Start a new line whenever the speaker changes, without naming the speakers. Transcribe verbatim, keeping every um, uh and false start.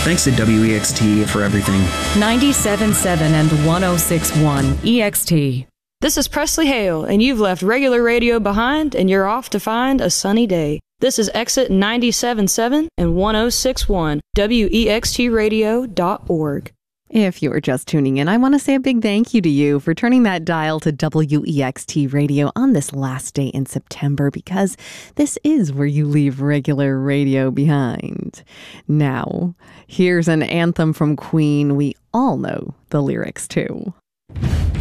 Thanks to W E X T for everything.
ninety-seven point seven and one oh six point one E X T.
This is Presley Hale, and you've left regular radio behind, and you're off to find a sunny day. This is Exit ninety-seven point seven and one oh six point one, W E X T radio dot org.
If you are just tuning in, I want to say a big thank you to you for turning that dial to W E X T Radio on this last day in September, because this is where you leave regular radio behind. Now, here's an anthem from Queen we all know the lyrics to.